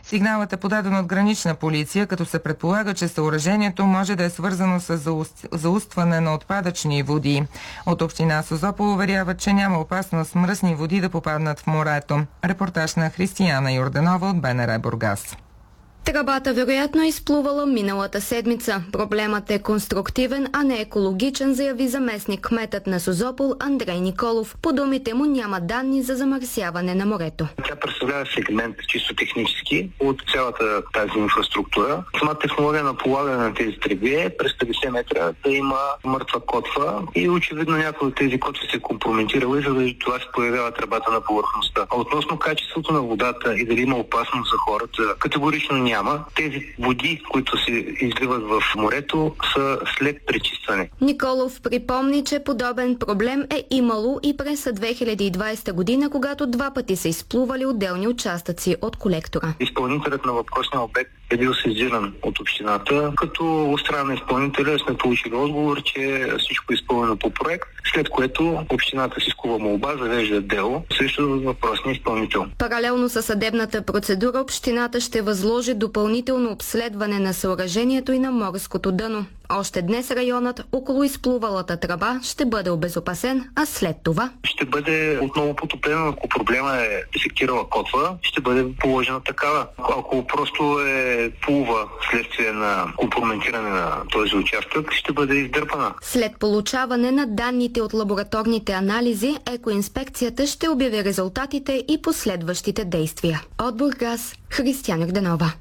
Сигналът е подаден от гранична полиция, като се предполага, че съоръжението може да е свързано с заустване на отпадъчни води. От община Созопол уверяват, че няма опасност мръсни води да попаднат в морето. Репортаж на Християна Йорданова от БНР Бургас. Тръбата вероятно е изплувала миналата седмица. Проблемът е конструктивен, а не екологичен, заяви заместник кметът на Созопол Андрей Николов. По думите му няма данни за замърсяване на морето. Тя представлява сегмент чисто технически от цялата тази инфраструктура. Самата технология на полагане на тези тръби е през 50 метра да има мъртва котва и очевидно някои от тези котви се компрометирали, за да това се появява тръбата на повърхността. А относно качеството на водата и дали има опасност за хората, категорично няма. Тези води, които се изливат в морето, са след пречистване. Николов припомни, че подобен проблем е имало и през 2020 година, когато 2 пъти са изплували отделни участъци от колектора. Изпълнителят на въпросния обект е бил сезиран от общината, като от страна на изпълнителя сме получили отговор, че всичко е изпълнено по проект, след което общината си изкува молба, завежда дело срещу въпросния изпълнител. Паралелно със съдебната процедура, общината ще възложи допълнително обследване на съоръжението и на морското дъно. Още днес районът около изплувалата тръба ще бъде обезопасен, а след това ще бъде отново потопено. Ако проблема е дефектирала котва, ще бъде положена такава. Ако просто плува следствие на компрометиране на този участък, ще бъде издърпана. След получаване на данните от лабораторните анализи, екоинспекцията ще обяви резултатите и последващите действия. От Бургас, Християна Йорданова.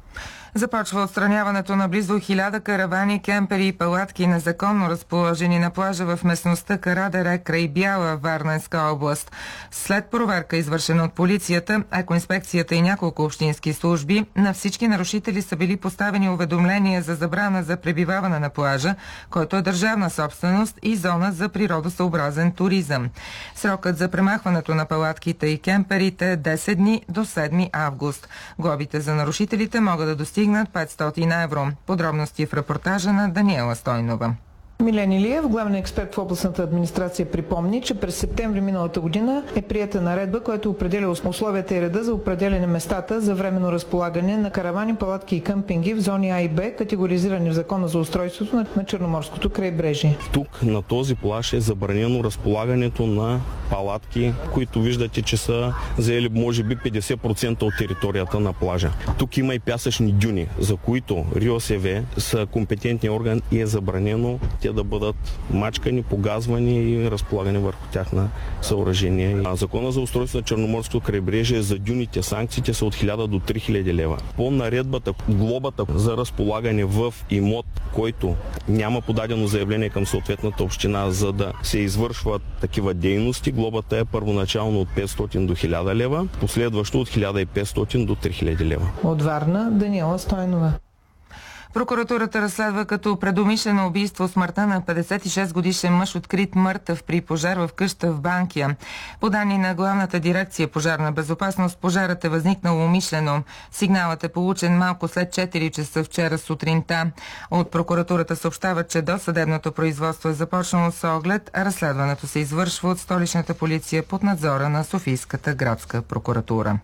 Започва отстраняването на близо 1000 каравани, кемпери и палатки, незаконно разположени на плажа в местността Карадере край Бяла, Варненска област. След проверка, извършена от полицията, екоинспекцията и няколко общински служби, на всички нарушители са били поставени уведомления за забрана за пребиваване на плажа, който е държавна собственост и зона за природосъобразен туризъм. Срокът за премахването на палатките и кемперите е 10 дни до 7 август. Глобите за нарушителите могат да достигнат 500 евро. Подробности в репортажа на Даниела Стойнова. Милен Илиев, главен експерт в областната администрация, припомни, че през септември миналата година е приета наредба, която определя условията и реда за определяне местата за временно разполагане на каравани, палатки и къмпинги в зони А и Б, категоризирани в Закона за устройството на Черноморското крайбрежие. Тук на този плаж е забранено разполагането на палатки, които виждате, че са заели може би 50% от територията на плажа. Тук има и пясъчни дюни, за които РИОСВ са компетентния орган и е забранено да бъдат мачкани, погазвани и разполагани върху тях на съоръжение. Закона за устройство на Черноморското крайбрежие за дюните санкциите са от 1000 до 3000 лева. По наредбата, глобата за разполагане в имот, който няма подадено заявление към съответната община, за да се извършват такива дейности, глобата е първоначално от 500 до 1000 лева, последващо от 1500 до 3000 лева. От Варна, Даниела Стойнова. Прокуратурата разследва като предумишлено убийство смъртта на 56-годишен мъж, открит мъртъв при пожар в къща в Банкя. По данни на Главната дирекция пожарна безопасност, пожарът е възникнал умишлено. Сигналът е получен малко след 4 часа вчера сутринта. От прокуратурата съобщават, че досъдебното производство е започнало с оглед, а разследването се извършва от столичната полиция под надзора на Софийската градска прокуратура.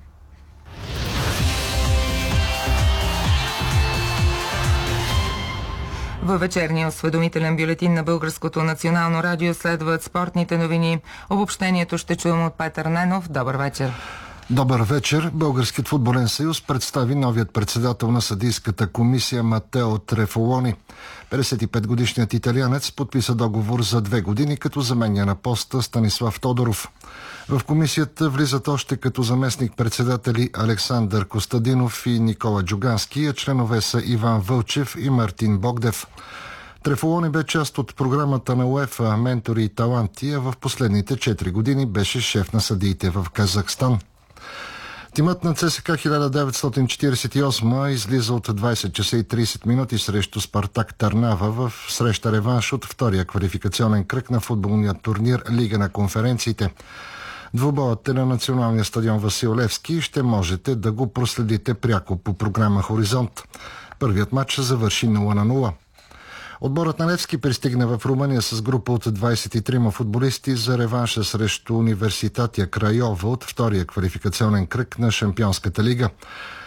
Във вечерния осведомителен бюлетин на Българското национално радио следват спортните новини. Обобщението ще чуем от Петър Ненов. Добър вечер. Добър вечер. Българският футболен съюз представи новият председател на съдийската комисия Матео Трефолони. 55-годишният италианец подписа договор за 2 години, като заменя на поста Станислав Тодоров. В комисията влизат още като заместник-председатели Александър Костадинов и Никола Джугански, а членове са Иван Вълчев и Мартин Богдев. Трефолони бе част от програмата на УЕФА «Ментори и таланти», а в последните 4 години беше шеф на съдиите в Казахстан. Тимът на ЦСКА 1948 излиза от 20 часа и 30 минути срещу Спартак Търнава в среща реванш от втория квалификационен кръг на футболния турнир Лига на конференциите. Двубоят е на националния стадион Васил Левски и ще можете да го проследите пряко по програма Хоризонт. Първият матч завърши 0-0. Отборът на Левски пристигна в Румъния с група от 23 футболисти за реванша срещу Университатия Крайова от втория квалификационен кръг на Шампионската лига.